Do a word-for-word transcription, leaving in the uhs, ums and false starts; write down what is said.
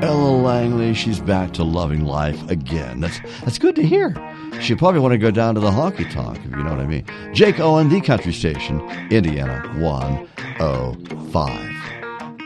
Ella Langley, she's back to loving life again. That's that's good to hear. She'll probably want to go down to the honky tonk, if you know what I mean. Jake Owen, the country station, Indiana one oh five.